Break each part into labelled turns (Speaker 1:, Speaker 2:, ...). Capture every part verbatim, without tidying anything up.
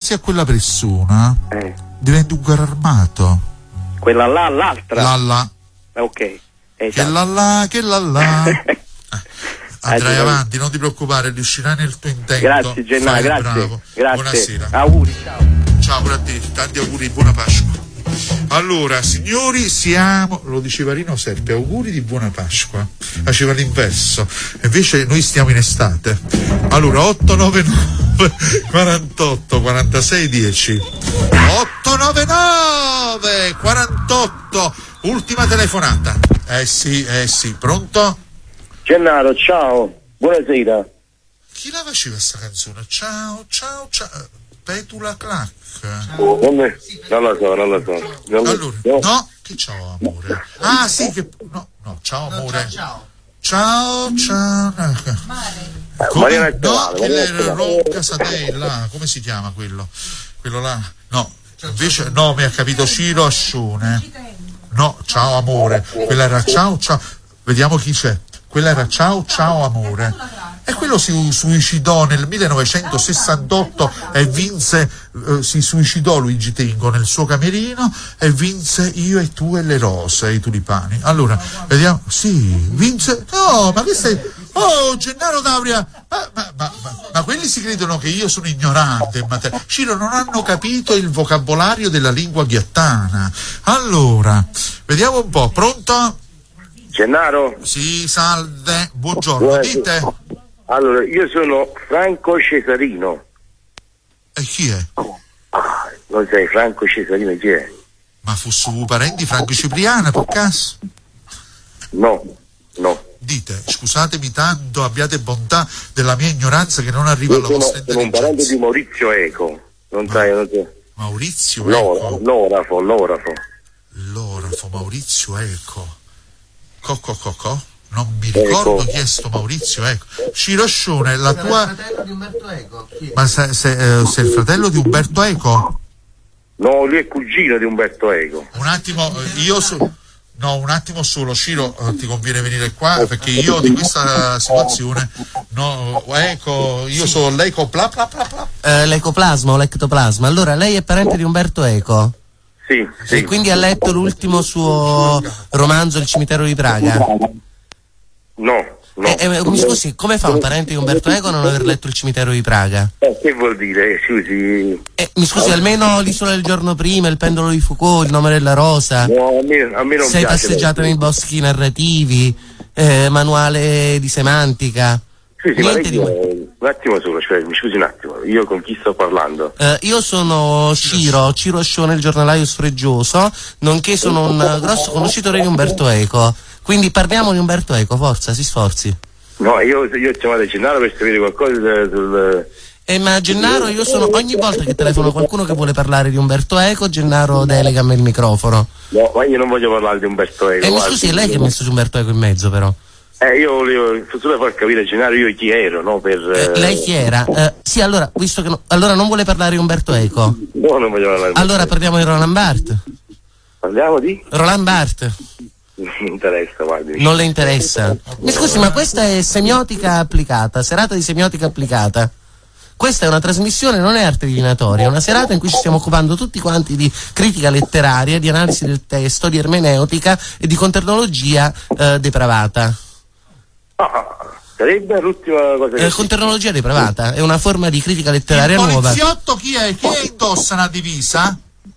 Speaker 1: grazie a quella persona
Speaker 2: eh.
Speaker 1: diventi un carro armato.
Speaker 2: Quella là, l'altra?
Speaker 1: La là.
Speaker 2: Ok. Esatto.
Speaker 1: Che la là, che la là. Andrai
Speaker 2: Ah,
Speaker 1: avanti, non ti preoccupare, riuscirai nel tuo intento.
Speaker 2: Grazie Gennaro,
Speaker 1: Fai
Speaker 2: grazie.
Speaker 1: bravo.
Speaker 2: Grazie.
Speaker 1: Buonasera.
Speaker 2: Auguri, ciao.
Speaker 1: Ciao pure a te, tanti auguri di buona Pasqua. Allora, signori, siamo, lo diceva Rino Serpe, auguri di buona Pasqua. Faceva l'inverso, invece noi stiamo in estate. Allora, otto nove nove quarantotto quarantasei dieci. otto nove nove quarantotto, ultima telefonata. Eh sì, eh sì, pronto?
Speaker 2: Gennaro, ciao, buonasera.
Speaker 1: Chi la faceva sta canzone? Ciao, ciao, ciao. Petula Clac.
Speaker 2: Non, me, non lo so, non lo so. Non
Speaker 1: Allora,
Speaker 2: no.
Speaker 1: no, che ciao amore. Ah sì, che no, no, ciao amore. Ciao, ciao. Ciao, ciao. Come?
Speaker 2: Mariana
Speaker 1: No,
Speaker 2: Tonale,
Speaker 1: che
Speaker 2: Mariana
Speaker 1: era
Speaker 2: Tonale.
Speaker 1: Ron Casatella, come si chiama quello? Quello là? No, invece no, mi ha capito Ciro Ascione. No, ciao amore. Quella era ciao, ciao. Vediamo chi c'è. Quella era ciao, ciao amore. E quello si suicidò nel millenovecentosessantotto e vinse, eh, si suicidò Luigi Tenco nel suo camerino e vinse Io e tu e le rose, i tulipani. Allora, vediamo, sì, vinse, no, ma questo è, oh, Gennaro D'Auria, ma, ma, ma, ma, ma quelli si credono che io sono ignorante in materia. Ciro, non hanno capito il vocabolario della lingua ghiattana. Allora, vediamo un po', pronto?
Speaker 2: Gennaro?
Speaker 1: Sì, salve, buongiorno, dite.
Speaker 2: Allora, io sono Franco Cesarino.
Speaker 1: E chi è?
Speaker 2: Ah, non sai Franco Cesarino chi è?
Speaker 1: Ma fu su parenti Franco Cipriano, per caso?
Speaker 2: No, no.
Speaker 1: Dite, scusatemi tanto, abbiate bontà della mia ignoranza che non arriva
Speaker 2: Io
Speaker 1: alla
Speaker 2: sono,
Speaker 1: vostra
Speaker 2: sono un parente
Speaker 1: intelligenza.
Speaker 2: di Maurizio Eco. Non
Speaker 1: Ma-
Speaker 2: sai, non sai.
Speaker 1: Maurizio
Speaker 2: L'ora-
Speaker 1: Eco.
Speaker 2: L'orafo, l'orafo.
Speaker 1: L'orafo, Maurizio Eco. Co, co, co, co. Non mi
Speaker 2: Ecco.
Speaker 1: ricordo chi è sto Maurizio Eco. Ciro Ascione, la tua...
Speaker 3: Il fratello di Umberto Eco. Chi è?
Speaker 1: Ma sei, sei, eh, sei il fratello di Umberto Eco?
Speaker 2: No, lui è cugino di Umberto Eco.
Speaker 1: Un attimo, eh, io so... No, un attimo solo, Ciro, eh, ti conviene venire qua perché io di questa situazione, no, Eco, io sono l'Eco bla bla bla bla.
Speaker 3: Eh, l'ecoplasma o l'ectoplasma. Allora, lei è parente di Umberto Eco?
Speaker 2: Sì, sì.
Speaker 3: E quindi ha letto l'ultimo suo romanzo, Il cimitero di Praga?
Speaker 2: No, no.
Speaker 3: Eh, eh, mi scusi, come fa un parente di Umberto Eco a non aver letto Il cimitero di Praga?
Speaker 2: Eh, che vuol dire? Scusi.
Speaker 3: Eh, mi scusi, almeno L'isola del giorno prima, Il pendolo di Foucault, Il nome della rosa.
Speaker 2: No, a me, a me non
Speaker 3: Sei
Speaker 2: piace.
Speaker 3: passeggiato nei boschi narrativi, eh, manuale di semantica.
Speaker 2: Sì, sì, ma
Speaker 3: Niente
Speaker 2: lei,
Speaker 3: di...
Speaker 2: eh, un attimo solo, cioè, mi scusi un attimo, io con chi sto parlando?
Speaker 3: Eh, io sono Ciro, Ciro Ascione, il giornalaio sfreggioso, nonché sono un eh, grosso conoscitore di Umberto Eco. Quindi parliamo di Umberto Eco, forza, si sforzi.
Speaker 2: No, io, io ho chiamato Gennaro per sapere qualcosa sul...
Speaker 3: Eh, ma Gennaro, io sono, ogni volta che telefono qualcuno che vuole parlare di Umberto Eco, Gennaro delega a me il microfono.
Speaker 2: No, ma io non voglio parlare di Umberto Eco.
Speaker 3: E mi
Speaker 2: guardi.
Speaker 3: scusi, è lei che ha messo Umberto Eco in mezzo però.
Speaker 2: Eh, io volevo solo far capire a Gennaro io chi ero, no? Per...
Speaker 3: Eh, lei chi era? Eh, sì, allora, visto che no, allora non vuole parlare di Umberto Eco.
Speaker 2: No, non voglio parlare di
Speaker 3: Allora parliamo di Roland Barthes.
Speaker 2: Parliamo di?
Speaker 3: Roland Barthes.
Speaker 2: Non mi interessa, guardi.
Speaker 3: Non le interessa. Mi scusi, ma questa è semiotica applicata, serata di semiotica applicata. Questa è una trasmissione, non è arte divinatoria, è una serata in cui ci stiamo occupando tutti quanti di critica letteraria, di analisi del testo, di ermeneutica e di conternologia eh, depravata.
Speaker 2: Ah, sarebbe l'ultima cosa che...
Speaker 3: Eh, conternologia depravata è una forma di critica letteraria
Speaker 1: Il
Speaker 3: nuova.
Speaker 1: poliziotto chi è? Chi è indossa una divisa?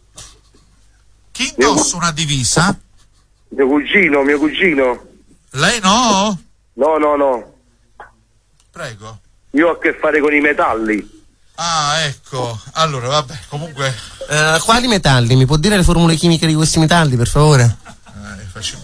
Speaker 1: Chi indossa una divisa?
Speaker 2: Mio cugino, mio cugino.
Speaker 1: Lei no?
Speaker 2: No, no, no.
Speaker 1: Prego.
Speaker 2: Io ho a che fare con i metalli.
Speaker 1: Ah, ecco. Allora, vabbè, comunque...
Speaker 3: Eh, quali metalli? Mi può dire le formule chimiche di questi metalli, per favore?
Speaker 1: Eh, facciamo...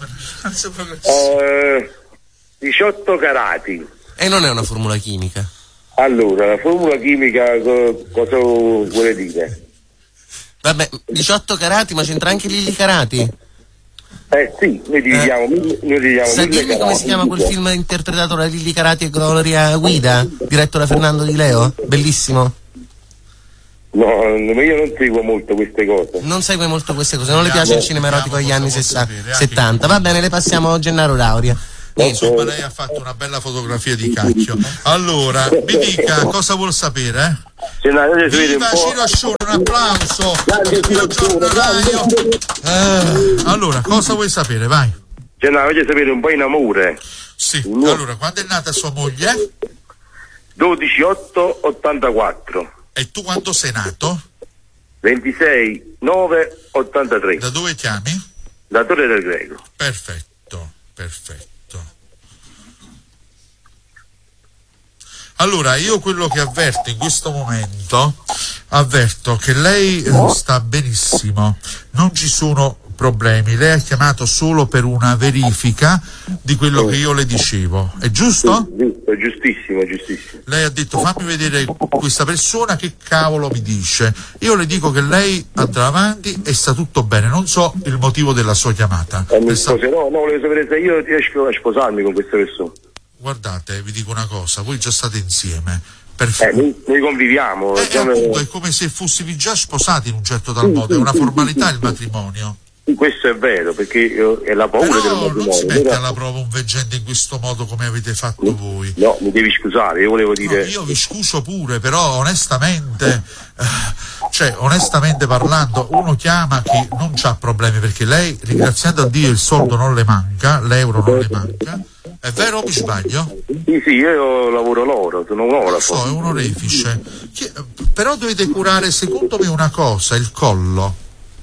Speaker 2: Eh, diciotto carati.
Speaker 3: E non è una formula chimica.
Speaker 2: Allora, la formula chimica co- cosa vuole dire?
Speaker 3: Vabbè, diciotto carati, ma c'entra anche gli carati?
Speaker 2: Eh sì, noi dividiamo,
Speaker 3: Eh,
Speaker 2: mille- noi dividiamo
Speaker 3: Sa
Speaker 2: mille
Speaker 3: dirmi come
Speaker 2: carati.
Speaker 3: si chiama quel film interpretato da Lilli Carati e Gloria Guida, diretto da Fernando Di Leo? Bellissimo.
Speaker 2: No, ma io non seguo molto queste cose.
Speaker 3: Non segue molto queste cose, non le piace il cinema erotico degli anni
Speaker 1: Vediamo cosa
Speaker 3: sessa-
Speaker 1: vuol sapere, anche
Speaker 3: settanta. Va bene, le passiamo Gennaro D'Auria.
Speaker 1: Insomma, lei ha fatto una bella fotografia di cacchio. Allora, mi dica cosa vuol sapere? Viva Ciro Ascione, un applauso. Buongiorno Radio. Eh, allora, cosa vuoi sapere? Vai.
Speaker 2: Cioè, no, voglio sapere un po' in amore.
Speaker 1: Sì, allora, quando è nata sua moglie?
Speaker 2: dodici otto ottantaquattro.
Speaker 1: E tu quando sei nato?
Speaker 2: ventisei nove ottantatré.
Speaker 1: Da dove chiami?
Speaker 2: Da Torre del Greco.
Speaker 1: Perfetto, perfetto. Allora, io quello che avverto in questo momento, avverto che lei eh, sta benissimo, non ci sono problemi, lei ha chiamato solo per una verifica di quello che io le dicevo, è giusto?
Speaker 2: Giusto, giustissimo, giustissimo.
Speaker 1: Lei ha detto fammi vedere questa persona che cavolo mi dice, io le dico che lei andrà avanti e sta tutto bene, non so il motivo della sua chiamata.
Speaker 2: Eh, mi sposerò, no, volevo sapere se io riesco a sposarmi con questa persona.
Speaker 1: Guardate, vi dico una cosa, voi già state insieme.
Speaker 2: Eh, noi, noi conviviamo.
Speaker 1: Eh, siamo... appunto, è come se fossimo già sposati in un certo tal modo, è una formalità il matrimonio.
Speaker 2: Questo è vero, perché io, è la paura
Speaker 1: Però
Speaker 2: del matrimonio.
Speaker 1: non si mette
Speaker 2: però...
Speaker 1: alla prova un veggente in questo modo come avete fatto no, voi.
Speaker 2: No, mi devi scusare, io volevo dire...
Speaker 1: No, io vi scuso pure, però onestamente, eh, cioè onestamente parlando, uno chiama chi non c'ha problemi, perché lei, ringraziando a Dio, il soldo non le manca, l'euro non le manca. È vero o mi sbaglio?
Speaker 2: Sì, sì, io lavoro l'oro, sono un oro.
Speaker 1: Lo so, è un orefice. Che, però dovete curare, secondo me, una cosa, il collo.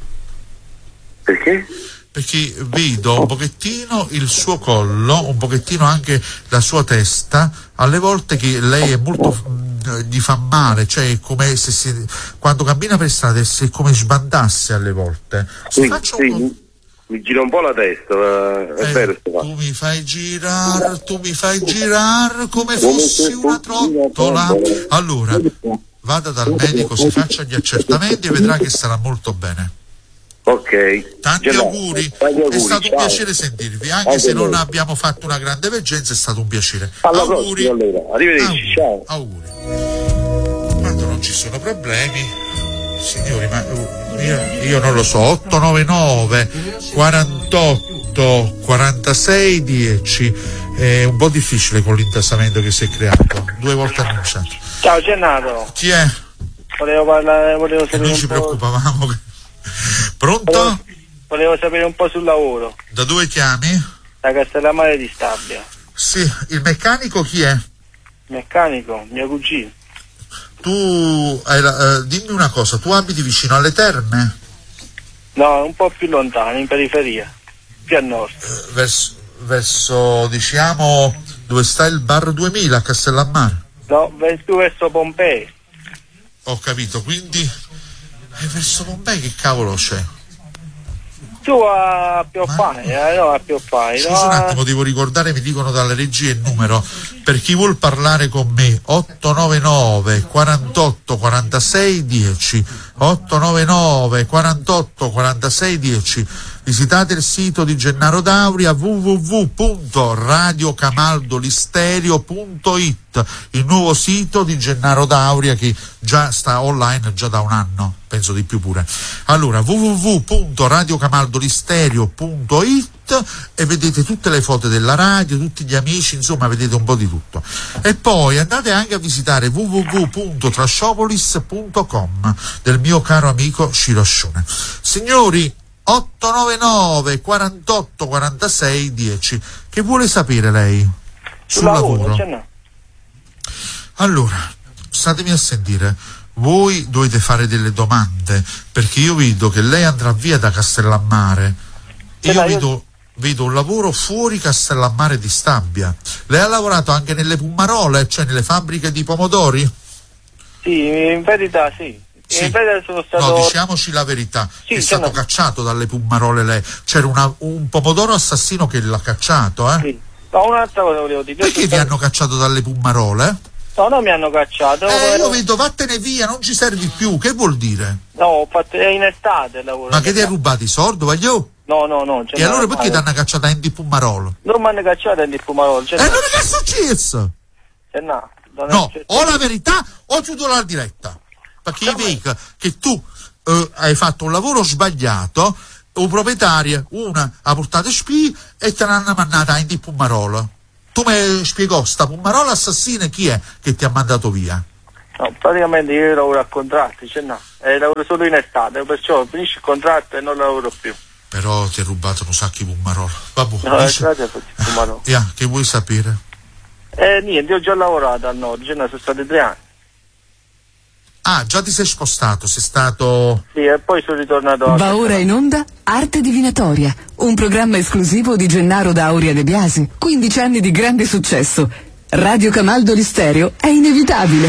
Speaker 2: Perché?
Speaker 1: Perché vedo un pochettino il suo collo, un pochettino anche la sua testa, alle volte che lei è molto, mh, gli fa male, cioè è come se si, quando cammina per strada è come sbandasse alle volte. Se
Speaker 2: sì,
Speaker 1: faccio
Speaker 2: sì,
Speaker 1: un...
Speaker 2: mi gira un po' la testa, è
Speaker 1: eh,
Speaker 2: vero.
Speaker 1: Tu mi fai girare, tu mi fai girare come fossi una trottola. Allora, vada dal medico, si faccia gli accertamenti e vedrà che sarà molto bene.
Speaker 2: Ok.
Speaker 1: Tanti auguri. auguri, è stato ciao. Un piacere sentirvi, anche, anche se noi. Non abbiamo fatto una grande veggenza, è stato un piacere.
Speaker 2: Alla
Speaker 1: auguri.
Speaker 2: Prossima, allora. Arrivederci,
Speaker 1: auguri.
Speaker 2: ciao.
Speaker 1: Auguri. Quando non ci sono problemi, signori, ma io, io non lo so, otto nove nove quarantotto quarantasei dieci. È un po' difficile con l'intasamento che si è creato, due volte annunciato.
Speaker 4: Ciao Gennaro.
Speaker 1: Chi è?
Speaker 4: Volevo parlare, volevo sapere
Speaker 1: e noi
Speaker 4: un
Speaker 1: ci
Speaker 4: po'...
Speaker 1: preoccupavamo che... Pronto?
Speaker 4: Volevo, volevo sapere un po' sul lavoro.
Speaker 1: Da dove chiami?
Speaker 4: Da Castellammare di Stabia.
Speaker 1: Sì, il meccanico chi è?
Speaker 4: Meccanico, mio cugino.
Speaker 1: Tu, hai la, eh, dimmi una cosa, tu abiti vicino alle terme?
Speaker 4: No, un po' più lontano, in periferia, più a nord.
Speaker 1: Eh, verso, verso, diciamo, dove sta il bar duemila a Castellammare?
Speaker 4: No, più verso Pompei.
Speaker 1: Ho capito, quindi... E verso Pompei che cavolo c'è?
Speaker 4: Tu a Pioppai, eh, no a Pioppai.
Speaker 1: Scusa
Speaker 4: no,
Speaker 1: un attimo, devo ricordare, mi dicono dalle regie il numero. Per chi vuol parlare con me, otto nove nove quarantotto quarantasei dieci. otto nove nove quarantotto quarantasei dieci. Visitate il sito di Gennaro Dauria w w w punto radio camaldolisterio punto it, il nuovo sito di Gennaro Dauria che già sta online già da un anno, penso di più pure. Allora w w w punto radio camaldolisterio punto it e vedete tutte le foto della radio, tutti gli amici, insomma vedete un po' di tutto. E poi andate anche a visitare w w w punto trashopolis punto com del mio caro amico Ciro Ascione. Signori, otto nove nove quarantotto quarantasei dieci. Che vuole sapere lei sul lavoro? lavoro?
Speaker 4: No.
Speaker 1: Allora, statemi a sentire. Voi dovete fare delle domande, perché io vedo che lei andrà via da Castellammare. Io
Speaker 4: io...
Speaker 1: vedo, vedo un lavoro fuori Castellammare di Stabia. Lei ha lavorato anche nelle Pummarole, cioè nelle fabbriche di pomodori?
Speaker 4: Sì, in verità sì.
Speaker 1: Sì.
Speaker 4: Sono stato...
Speaker 1: No, diciamoci la verità, sì, è stato
Speaker 4: no.
Speaker 1: cacciato dalle Pummarole lei. C'era una, un pomodoro assassino che l'ha cacciato, eh?
Speaker 4: Sì. No, un'altra cosa volevo dire.
Speaker 1: Perché vi
Speaker 4: stato...
Speaker 1: hanno cacciato dalle Pummarole?
Speaker 4: No, non mi hanno cacciato.
Speaker 1: Eh, io vedo, vattene via, non ci servi più. Che vuol dire?
Speaker 4: No, ho fatto in estate il lavoro.
Speaker 1: Ma che ti hai rubato i soldi, voglio?
Speaker 4: No, no, no.
Speaker 1: E allora perché ti hanno cacciato in di Pummarolo?
Speaker 4: Non mi hanno cacciato in di Pummarolo.
Speaker 1: E allora che è successo?
Speaker 4: Eh, no,
Speaker 1: no, o la verità o chiudo la diretta. Perché io vedo che tu eh, hai fatto un lavoro sbagliato un proprietario, una ha portato spia e te l'hanno mandata in di Pummarola. Tu mi spiegò, sta Pummarola assassina chi è che ti ha mandato via?
Speaker 4: No, praticamente io lavoro a contratti, cioè no, e lavoro solo in estate, perciò finisce il contratto e non lavoro più.
Speaker 1: Però ti ha rubato un sacco di Pummarola. Vabbè,
Speaker 4: No,
Speaker 1: dice...
Speaker 4: grazie a Pummarola.
Speaker 1: yeah, che vuoi sapere?
Speaker 4: Eh, niente, io ho già lavorato al nord, cioè no, sono stati tre anni.
Speaker 1: Ah, già ti sei spostato, sei stato...
Speaker 4: Sì, e poi sono ritornato a...
Speaker 5: Va ora in onda Arte Divinatoria, un programma esclusivo di Gennaro D'Auria De Biasi. quindici anni di grande successo. Radio Camaldoli Stereo è inevitabile.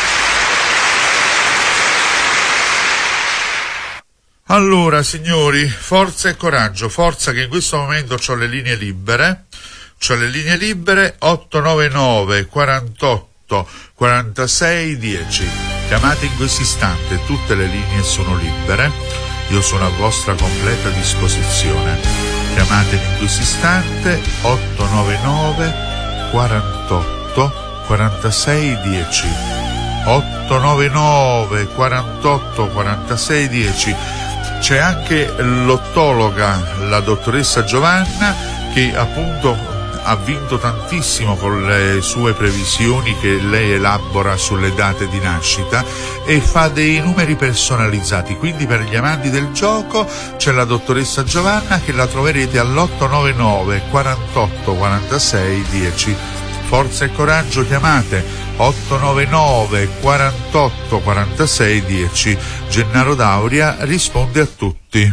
Speaker 1: Allora, signori, forza e coraggio, forza che in questo momento ho le linee libere, ho le linee libere otto nove nove quarantotto quarantasei dieci. Chiamate in questo istante, tutte le linee sono libere, io sono a vostra completa disposizione. Chiamatemi in questo istante otto nove nove quarantotto quarantasei dieci. otto nove nove quarantotto quarantasei dieci. C'è anche l'ottologa, la dottoressa Giovanna, che appunto ha vinto tantissimo con le sue previsioni che lei elabora sulle date di nascita e fa dei numeri personalizzati. Quindi per gli amanti del gioco c'è la dottoressa Giovanna, che la troverete all'otto nove nove quarantotto quarantasei dieci. Forza e coraggio, chiamate otto nove nove quarantotto quarantasei dieci. Gennaro D'Auria risponde a tutti.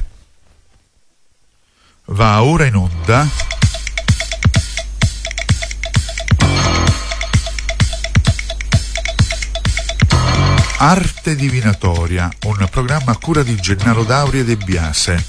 Speaker 1: Va ora in onda Arte Divinatoria, un programma a cura di Gennaro D'Auria De Biase.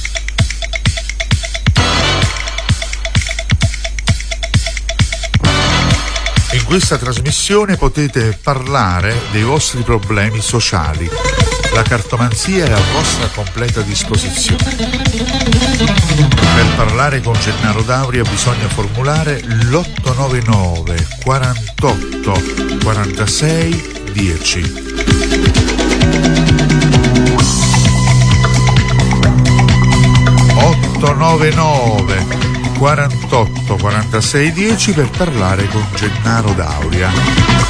Speaker 1: In questa trasmissione potete parlare dei vostri problemi sociali. La cartomanzia è a vostra completa disposizione. Per parlare con Gennaro D'Auria bisogna formulare l'otto nove nove quarantotto quarantasei dieci. otto nove nove quarantotto quarantasei dieci per parlare con Gennaro D'Auria.